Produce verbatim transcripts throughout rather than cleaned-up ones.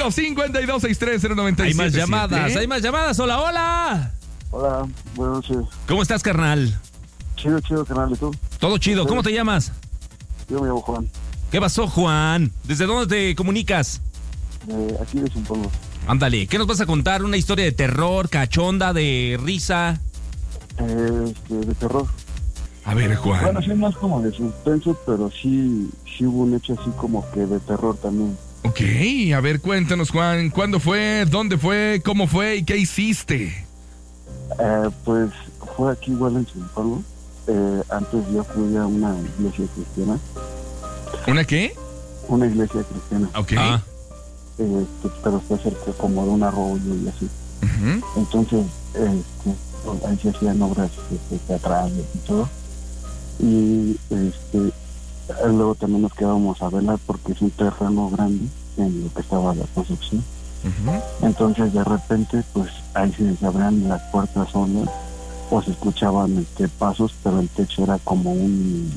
cinco, cincuenta y dos, sesenta y tres, cero noventa y siete. Hay más llamadas, hay más llamadas. Hola, hola. Hola, buenas noches. ¿Cómo estás, carnal? Chido, chido, carnal, ¿y tú? Todo chido. ¿Cómo te llamas? Yo me llamo Juan. ¿Qué pasó, Juan? ¿Desde dónde te comunicas? Eh, aquí de Zimpolo. Ándale, ¿qué nos vas a contar? ¿Una historia de terror, cachonda, de risa? Eh, este, de terror. A ver, Juan. Bueno, sí, más como de suspenso, pero sí, sí hubo un hecho así como que de terror también. Ok, a ver, cuéntanos, Juan. ¿Cuándo fue? ¿Dónde fue? ¿Cómo fue? ¿Y qué hiciste? Eh, pues fue aquí igual en Zimpolo. Eh, antes yo fui a una iglesia cristiana. ¿Una qué? Una iglesia cristiana. Ok. Ah. Eh, que- pero está cerca como de un arroyo y así. Ujú. Entonces, este, ahí se hacían obras este, teatrales y todo. Y este, luego también nos quedábamos a velar porque es un terreno grande en lo que estaba la construcción. Ujú. Entonces, de repente, pues ahí se, se abrían las puertas solas o se escuchaban este, pasos, pero el techo era como un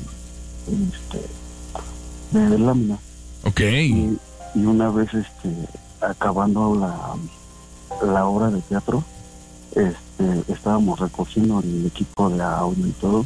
este, de lámina. Ok. Y, y una vez este acabando la, la obra de teatro, este estábamos recogiendo el equipo de audio y todo,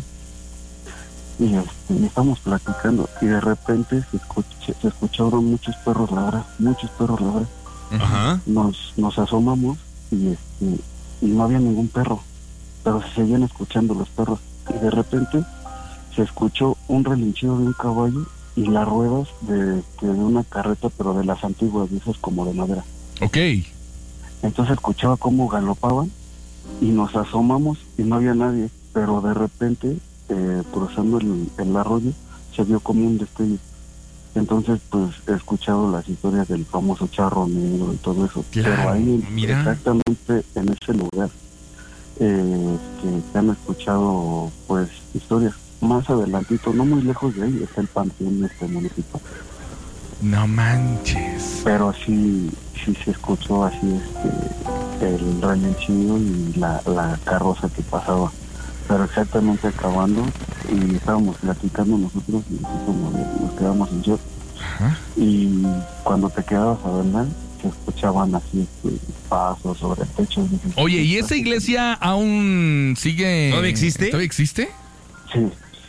y este y estábamos platicando, y de repente se, escuch- se escucharon muchos perros ladrar, muchos perros ladrar. Ajá. Nos, nos asomamos y este y no había ningún perro, pero se seguían escuchando los perros, y de repente se escuchó un relinchido de un caballo y las ruedas de, de una carreta, pero de las antiguas, de esas como de madera. Ok. Entonces escuchaba cómo galopaban y nos asomamos y no había nadie, pero de repente, eh, cruzando el, el arroyo, se vio como un destello. Entonces, pues, he escuchado las historias del famoso charro negro y todo eso, Claro, pero ahí, mira. exactamente en ese lugar, eh, que se han escuchado, pues, historias. Más adelantito, no muy lejos de ahí, está el panteón este municipal. No manches. Pero sí, sí se escuchó así este el relinchido y la, la carroza que pasaba. Pero exactamente acabando, y estábamos platicando nosotros, y así como de- nos quedamos en shock. Ajá. Y cuando te quedabas a ver, se escuchaban así este, pasos sobre el techo. Oye, ¿y esa iglesia aún sigue? ¿Todavía existe? ¿Todavía existe? Sí.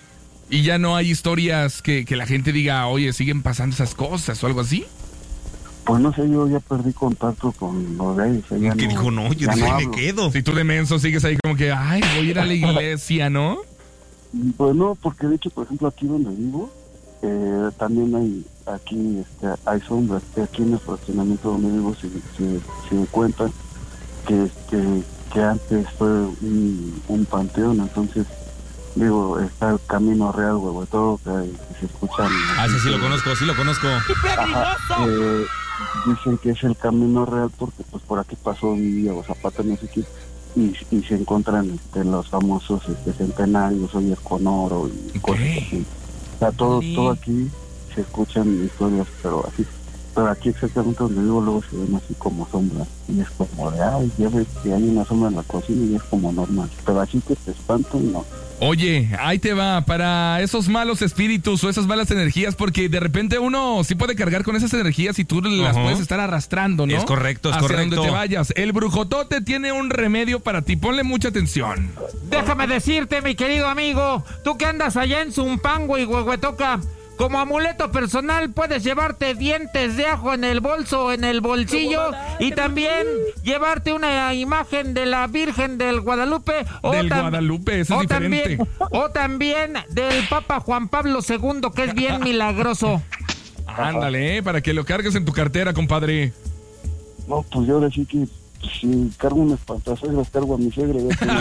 Y ya no hay historias que, que la gente diga, oye, siguen pasando esas cosas o algo así. Pues no sé, yo ya perdí contacto con los de ahí. O sea, ya ¿Qué dijo? No, yo ya dije, no me hablo. quedo. Si tú de menso sigues ahí como que, ay, voy a ir a la iglesia, ¿no? Pues no, porque de hecho, por ejemplo, aquí donde vivo, eh, también hay, aquí este, hay sombras. Aquí en el fraccionamiento donde vivo se, se, se cuenta que, este, que antes fue un, un panteón, entonces, digo, está el Camino Real, Huehuetoca, que, que se escuchan. Ah, sí, sí lo conozco, sí lo conozco. Ajá, eh, dicen que es el Camino Real porque pues por aquí pasó Villa Zapata, no sé qué, y, y se encuentran este, los famosos este, centenarios, Ollas con oro y Ok. cosas así. O sea, todo, Sí. todo aquí se escuchan historias, pero así. Pero aquí exactamente donde vivo luego se ven así como sombras. Y es como de, ay, ya ves que hay una sombra en la cocina y es como normal. Pero así que te espantan, no. Oye, ahí te va, para esos malos espíritus o esas malas energías, porque de repente uno sí puede cargar con esas energías y tú las Ajá. puedes estar arrastrando, ¿no? Es correcto, es Hacia correcto. donde te vayas. El brujotote tiene un remedio para ti, ponle mucha atención. Déjame decirte, mi querido amigo, tú que andas allá en Zumpango y Huehuetoca, como amuleto personal puedes llevarte dientes de ajo en el bolso o en el bolsillo y también llevarte una imagen de la Virgen del Guadalupe o, Del tam- Guadalupe, eso es o diferente. también o también del Papa Juan Pablo segundo, que es bien milagroso. Ándale, eh, para que lo cargues en tu cartera, compadre. No, pues yo ahora sí que si cargo un espantasuegras, cargo a mi suegra.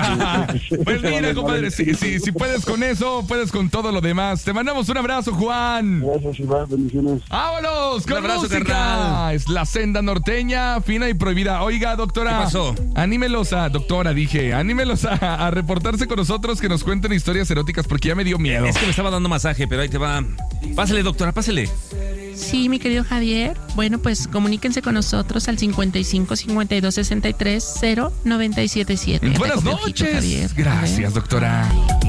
Pues mira, compadre, si, si, si puedes con eso, puedes con todo lo demás. Te mandamos un abrazo, Juan. Gracias, Iván, bendiciones. ¡Vámonos! Un ¡Con abrazo, música! carnal. Es la senda norteña, fina y prohibida. Oiga, doctora. ¿Qué pasó? Anímelos a, doctora, dije, anímelos a, a reportarse con nosotros, que nos cuenten historias eróticas, porque ya me dio miedo. Es que me estaba dando masaje, pero ahí te va. Pásale, doctora, pásale. Sí, mi querido Javier. Bueno, pues comuníquense con nosotros al cincuenta y cinco, cincuenta y dos, sesenta y tres, cero, noventa y siete siete. Buenas Te copio, ojito, noches. Javier. Gracias, A ver. doctora. Ay.